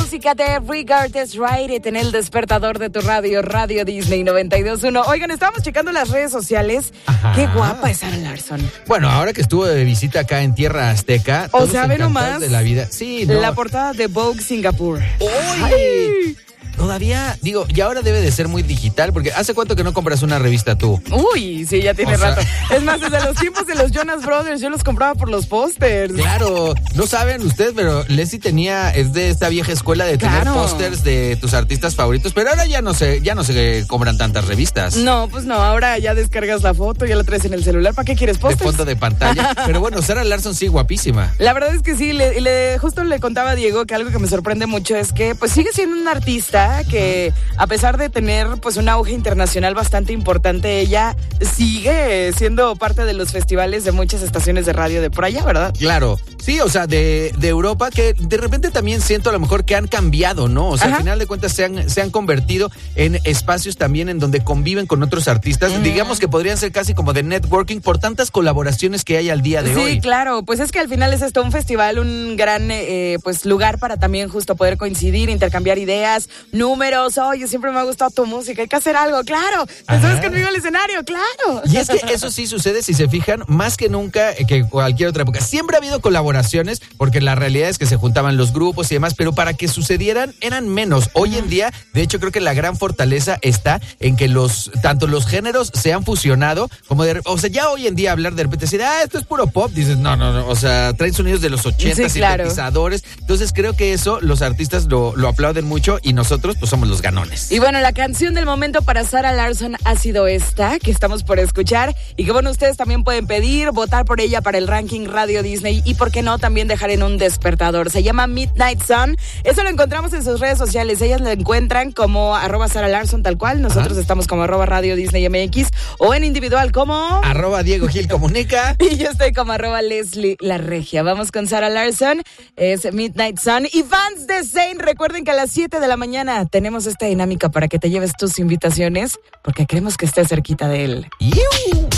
música de Regardless Ride It en el despertador de tu radio, Radio Disney 92.1. Oigan, estábamos checando las redes sociales. Ajá. Qué guapa es Sara Larsson. Bueno, ahora que estuvo de visita acá en Tierra Azteca. O todos sea, ve encantados nomás. de la vida. Sí, no. La portada de Vogue Singapur. ¡Uy! Todavía, digo, y ahora debe de ser muy digital, porque ¿hace cuánto que no compras una revista tú? Uy, sí, ya tiene rato. Es más, desde los tiempos de los Jonas Brothers, yo los compraba por los pósters. Claro, no saben ustedes, pero Leslie es de esta vieja escuela de tener pósters de tus artistas favoritos, pero ahora ya no se compran tantas revistas. No, pues no, ahora ya descargas la foto, ya la traes en el celular. ¿Para qué quieres pósters? De fondo de pantalla. Pero bueno, Sara Larsson sí, guapísima. La verdad es que sí, justo le contaba a Diego que algo que me sorprende mucho es que pues sigue siendo una artista que a pesar de tener pues un auge internacional bastante importante, ella sigue siendo parte de los festivales de muchas estaciones de radio de por allá, ¿verdad? Claro, sí, o sea, de Europa, que de repente también siento a lo mejor que han cambiado, ¿no? O sea, al final de cuentas se han convertido en espacios también en donde conviven con otros artistas, digamos que podrían ser casi como de networking por tantas colaboraciones que hay al día de hoy. Sí, claro, pues es que al final es esto un festival, un gran pues lugar para también justo poder coincidir, intercambiar ideas, números. Oye, siempre me ha gustado tu música, hay que hacer algo, claro. ¿Te subes conmigo al escenario? Claro. Y es que eso sí sucede, si se fijan, más que nunca que cualquier otra época. Siempre ha habido colaboraciones, porque la realidad es que se juntaban los grupos y demás, pero para que sucedieran eran menos. Hoy en día, de hecho, creo que la gran fortaleza está en que tanto los géneros se han fusionado, como o sea, ya hoy en día hablar de repente, decir, esto es puro pop, dices, no, o sea, traen sonidos de los 80, sí, claro, sintetizadores. Entonces creo que eso los artistas lo aplauden mucho y nosotros pues somos los ganones. Y bueno, la canción del momento para Sara Larsson ha sido esta, que estamos por escuchar, y que bueno, ustedes también pueden pedir, votar por ella para el ranking Radio Disney, y por qué no, también dejar en un despertador. Se llama Midnight Sun, eso lo encontramos en sus redes sociales, ellas lo encuentran como @Sara Larsson tal cual, nosotros estamos como @Radio Disney MX, o en individual como @Diego Gil Comunica, y yo estoy como @Leslie La Regia. Vamos con Sara Larsson, es Midnight Sun, y fans de Zayn, recuerden que a las 7 de la mañana tenemos esta dinámica para que te lleves tus invitaciones, porque queremos que estés cerquita de él. ¡Iu!